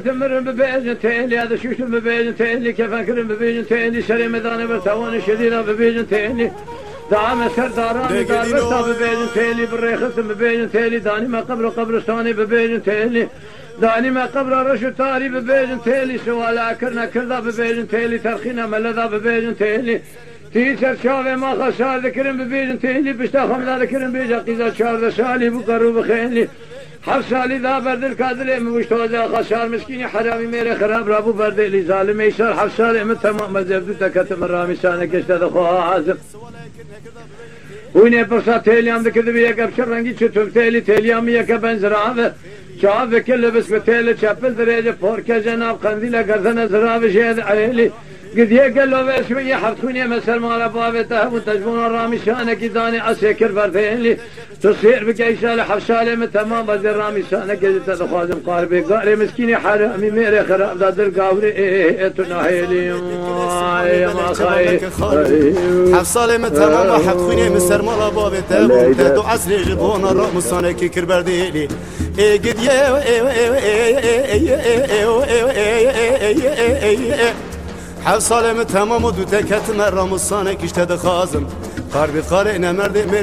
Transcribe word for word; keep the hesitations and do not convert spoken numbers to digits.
تمرن ببيجن تيلي هذا شوشن ببيجن تيلي كيف أكرم ببيجن تيلي شري مداني برتواني شديدة ببيجن تيلي دعم سرداراني دار برتا ببيجن تيلي بالريخص ببيجن تيلي داني ما قبر قبرستاني ببيجن تيلي داني ما قبر رشو تاري ببيجن تيلي سوالا كرنا كردا ببيجن تيلي ترخينا ملذا ببيجن تيلي تيسر شافي ما خسار ذكرن ببيجن تيلي بشتا خمدا ذكرن بيجا قيزا شار شالي بقرو بخيلي حفصالي ذا برد الكادلي موشتوزا خسار مسكيني حرامي ميري خراب رابو برد اللي ظالم يسار حفصالي من تمام مزبدو تكتم الرامي سانك اشتاد خوها عازم ويني برسا تيليام ذكر بيك ابشر رنگي چطور تيلي تيليام يكا بنزرعه شعب كل بس بتيلي چپل دريجة فوركا جناب قنديلا گردن زرعه شهد عيلي قد يقلوا باسمي حفتوني مثل مالا بابته وتجبون الرامي شانك داني عسيكر بردين تصير بكيشال حفشالي من تمام بدر رامي شانك قد تدخوازم قاربي قاري مسكيني حرامي ميري خراب دادر قاوري ايه تناهيلي يا ما خاي حفصالي من تمام حفتوني مثل مالا بابته وتدو عسلي جبون الرامي شانك كر بردين ايه قد يه حفصالي من تمام ودو تكت مرة مصانك اشتد خازم قاربي قارئنا مرد